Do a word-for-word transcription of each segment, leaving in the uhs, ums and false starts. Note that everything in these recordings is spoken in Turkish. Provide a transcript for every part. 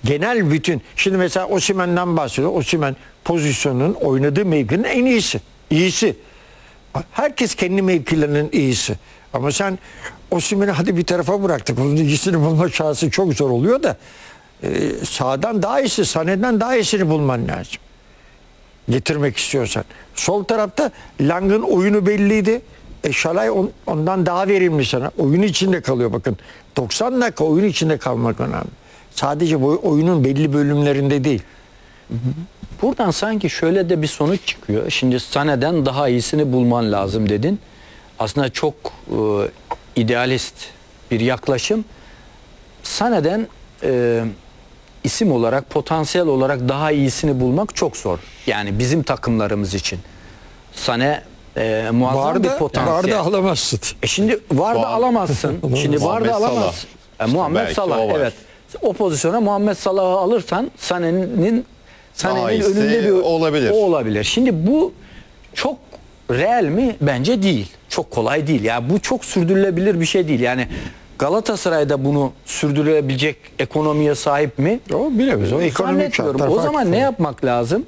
genel bütün. Şimdi mesela Osimhen'den bahsediyor. Osimhen pozisyonun oynadığı mevkinin en iyisi. İyisi. Herkes kendi mevkilerinin iyisi. Ama sen Osimhen'i hadi bir tarafa bıraktık. Onun iyisini bulma şansı çok zor oluyor da e, sağdan daha iyisi, Sané'den daha iyisini bulman lazım. Getirmek istiyorsan. Sol tarafta Lang'ın oyunu belliydi. E Şalay on, ondan daha verimli sana. Oyun içinde kalıyor bakın. doksan dakika oyun içinde kalmak önemli. Sadece bu oyunun belli bölümlerinde değil. Buradan sanki şöyle de bir sonuç çıkıyor. Şimdi Sané'den daha iyisini bulman lazım dedin. Aslında çok e, idealist bir yaklaşım. Sané'den e, isim olarak, potansiyel olarak daha iyisini bulmak çok zor. Yani bizim takımlarımız için. Sané e, muazzam Var bir da, potansiyel. var da alamazsın. E şimdi var da Var. alamazsın. Şimdi var Muhammed da Salah. alamazsın. E, İşte Muhammed belki Salah o var. evet. O pozisyona Muhammed Salah'ı alırsan Sané'nin Daha Sané'nin iyisi önünde bir olabilir. o olabilir. Şimdi bu çok real mi? Bence değil. Çok kolay değil. Ya bu çok sürdürülebilir bir şey değil. Yani Galatasaray'da bunu sürdürülebilecek ekonomiye sahip mi? O bilemeyiz. O ekonomik Zannetmiyorum. şartlar O zaman farklı. ne yapmak lazım?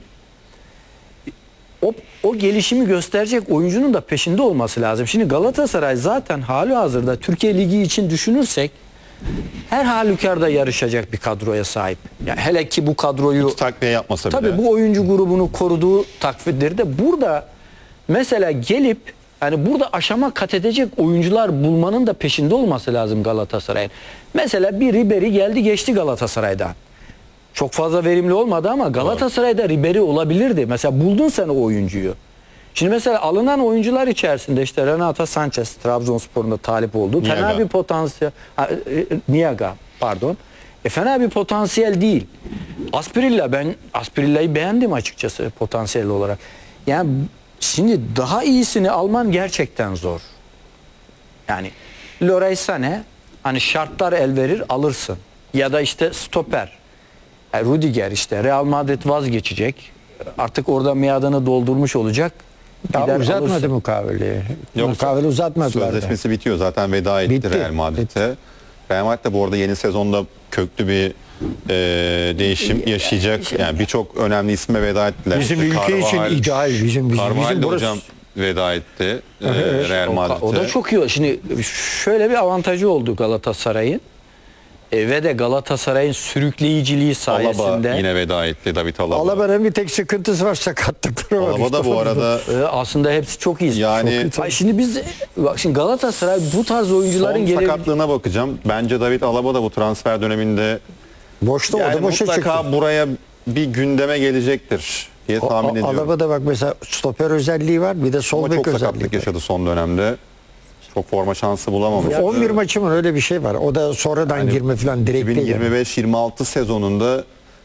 O, o gelişimi gösterecek oyuncunun da peşinde olması lazım. Şimdi Galatasaray zaten halihazırda Türkiye Ligi için düşünürsek her halükarda yarışacak bir kadroya sahip. Yani hele ki bu kadroyu Hiç takviye yapmasa bile. tabii bu oyuncu grubunu koruduğu takdirde burada mesela gelip yani burada aşama kat edecek oyuncular bulmanın da peşinde olması lazım Galatasaray'ın. Mesela bir Ribery geldi geçti Galatasaray'dan. Çok fazla verimli olmadı ama Galatasaray'da Ribery olabilirdi. Mesela buldun sen o oyuncuyu. Şimdi mesela alınan oyuncular içerisinde işte Renato Sanchez Trabzonspor'un da talip olduğu Niaga. fena bir potansiyel ha, e, Niaga pardon. E, fena bir potansiyel değil. Asprilla ben Asprilla'yı beğendim açıkçası potansiyel olarak. Yani şimdi daha iyisini alman gerçekten zor. Yani Leroy Sané hani şartlar el verir alırsın. Ya da işte stoper. Yani Rudiger işte Real Madrid vazgeçecek. Artık orada miadını doldurmuş olacak. Daha Gider uzatmadı alırsın. mukaveleyi. Yok, Mukavele uzatmadılar da. Sözleşmesi bitiyor. Zaten veda etti Bitti. Real Madrid'e. Real Madrid de bu arada yeni sezonda köklü bir e, değişim yaşayacak. Yani birçok önemli isme veda ettiler. Bizim İşte ülke için Carvajal- ideal. Bizim, bizim, Carvajal bizim de burası. hocam veda etti e, Evet. Real O, Madrid'e. o da çok iyi. Şimdi şöyle bir avantajı oldu Galatasaray'ın. E, ve de Galatasaray'ın sürükleyiciliği sayesinde. Alaba yine veda etti. David Alaba. Alaba'nın bir tek sıkıntısı var, sakatlıkları var. Alaba da bu arada E, aslında hepsi çok iyi. Yani- Çok iyi. Ay, şimdi biz bak şimdi Galatasaray bu tarz oyuncuların son gelebileceği sakatlığına bakacağım. Bence David Alaba da bu transfer döneminde boşta, o yani da boşa mutlaka çıktı. buraya bir gündeme gelecektir diye O- tahmin o- ediyorum. Alaba'da bak mesela stoper özelliği var, bir de sol Ama bek çok özelliği sakatlık var. yaşadı son dönemde. Çok forma şansı bulamamış. on bir maçı mı öyle bir şey var. O da sonradan Yani girme falan direkt değil. yani. iki bin yirmi beş yirmi altı sezonunda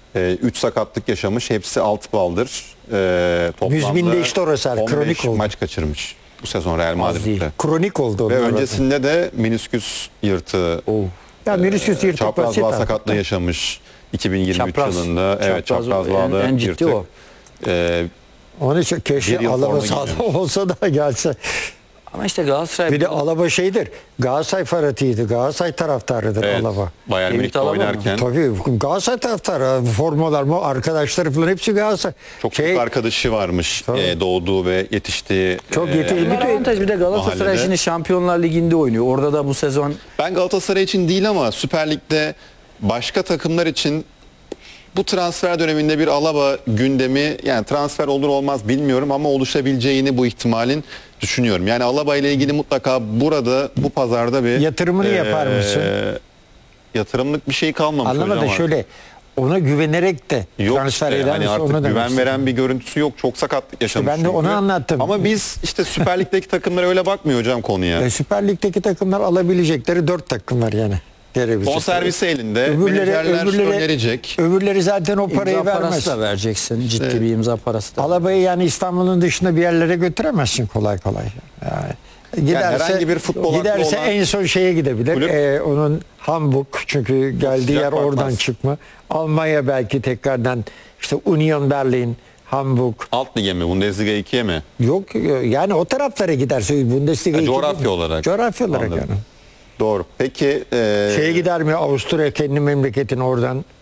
üç sakatlık yaşamış. Hepsi alt baldır. E, toplamda Müzmin'de işte orası, on beş kronik oldu. maç kaçırmış bu sezon Real değil. Madrid'de. Kronik oldu onlar. Ve zaten. öncesinde de menisküs yırtığı, Ya menisküs yırtık çapraz basit bağ artık. sakatlığı yaşamış iki bin yirmi üç Çapraz. yılında. Evet, Çapraz çapraz o, en- bağda en ciddi yırtık. o. E, Onun için Bir keşke yıl Alaba sonra sahada gidiyormuş. olsa da gelse. ama işte Galatasaray Bir de Alaba şeydir. Galatasaray fanatiydi. Galatasaray taraftarıdır evet, Alaba. Bayern David Münih'te Alaba mı? oynarken Tabii Galatasaray taraftarı. Formalar mı, arkadaşları falan hepsi Galatasaray. çok Şey, çok arkadaşı varmış. Tabii. E, doğduğu ve yetiştiği. Çok e, yetişti. bir avantaj bir de Galatasaray mahallede. şimdi Şampiyonlar Ligi'nde oynuyor. Orada da bu sezon Ben Galatasaray için değil ama Süper Lig'de başka takımlar için bu transfer döneminde bir Alaba gündemi, yani transfer olur olmaz bilmiyorum ama oluşabileceğini, bu ihtimalin düşünüyorum. Yani Alaba ile ilgili mutlaka burada bu pazarda bir Yatırımını yapar mısın? Yatırımlık bir şey kalmamış hocam. anlamadı ama. şöyle ona güvenerek de Yok transfer işte, eder hani misin? artık Onu demek güven istedim. veren bir görüntüsü yok. Çok sakatlık yaşamış. ben de onu çünkü. anlattım. Ama biz işte Süper Lig'deki takımlar öyle bakmıyor hocam konuya. E, Süper Lig'deki takımlar alabilecekleri dört takım var yani. Denebilecek. Bonservisi elinde. Öbürleri, Menajerler öbürleri, önerecek. öbürleri zaten o parayı imza vermez. parası da vereceksin. Ciddi bir imza parası da. Alaba'yı yani İstanbul'un dışında bir yerlere götüremezsin kolay kolay. Yani giderse, herhangi bir futbol giderse aklı olan en son şeye gidebilir. kulüp- Ee, onun Hamburg, çünkü geldiği sıcak yer oradan bakmaz. çıkma. Almanya belki tekrardan, işte Union Berlin, Hamburg. Alt lige mi? Bundesliga ikiye mi? Yok yani o taraflara giderse Bundesliga Ha, iki coğrafya değil. olarak. Coğrafya olarak Anladım. yani. Doğru. Peki e, Şeye gider mi Avusturya, kendi memleketin oradan?